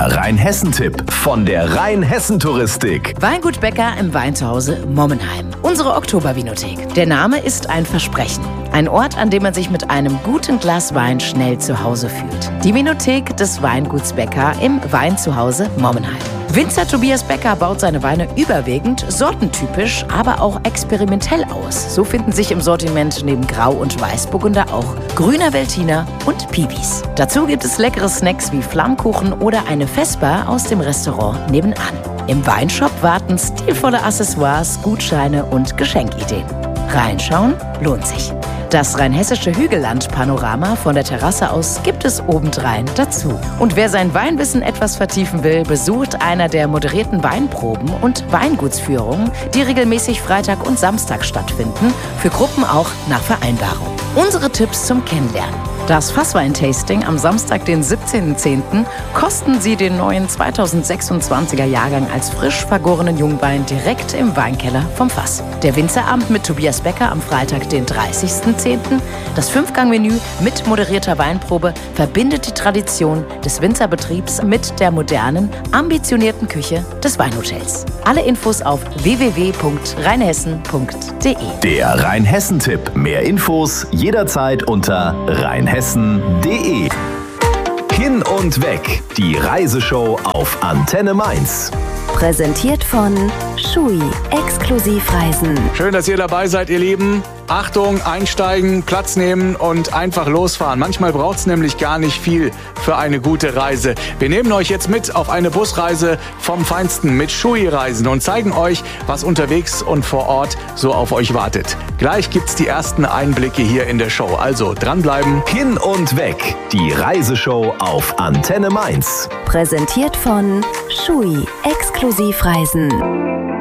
Der Rheinhessen-Tipp von der Rheinhessen-Touristik. Weingut Becker im Weinzuhause Mommenheim. Unsere Oktobervinothek. Der Name ist ein Versprechen. Ein Ort, an dem man sich mit einem guten Glas Wein schnell zu Hause fühlt. Die Vinothek des Weinguts Becker im Weinzuhause Mommenheim. Winzer Tobias Becker baut seine Weine überwiegend sortentypisch, aber auch experimentell aus. So finden sich im Sortiment neben Grau- und Weißburgunder auch grüner Veltliner und Piwis. Dazu gibt es leckere Snacks wie Flammkuchen oder eine Vesper aus dem Restaurant nebenan. Im Weinshop warten stilvolle Accessoires, Gutscheine und Geschenkideen. Reinschauen lohnt sich. Das rheinhessische Hügelland-Panorama von der Terrasse aus gibt es obendrein dazu. Und wer sein Weinwissen etwas vertiefen will, besucht einer der moderierten Weinproben und Weingutsführungen, die regelmäßig Freitag und Samstag stattfinden, für Gruppen auch nach Vereinbarung. Unsere Tipps zum Kennenlernen. Das Fasswein-Tasting am Samstag, den 17.10. kosten Sie den neuen 2026er Jahrgang als frisch vergorenen Jungwein direkt im Weinkeller vom Fass. Der Winzerabend mit Tobias Becker am Freitag, den 30.10. Das 5-Gang-Menü mit moderierter Weinprobe verbindet die Tradition des Winzerbetriebs mit der modernen, ambitionierten Küche des Weinhotels. Alle Infos auf www.rheinhessen.de. Der Rheinhessen-Tipp. Mehr Infos jederzeit unter rheinhessen.de. Hin und weg. Die Reiseshow auf Antenne Mainz. Präsentiert von Schui, Exklusivreisen. Schön, dass ihr dabei seid, ihr Lieben. Achtung, einsteigen, Platz nehmen und einfach losfahren. Manchmal braucht es nämlich gar nicht viel für eine gute Reise. Wir nehmen euch jetzt mit auf eine Busreise vom Feinsten mit Schui-Reisen und zeigen euch, was unterwegs und vor Ort so auf euch wartet. Gleich gibt's die ersten Einblicke hier in der Show. Also dranbleiben. Hin und weg. Die Reiseshow auf Antenne Mainz. Präsentiert von Schui, Exklusivreisen.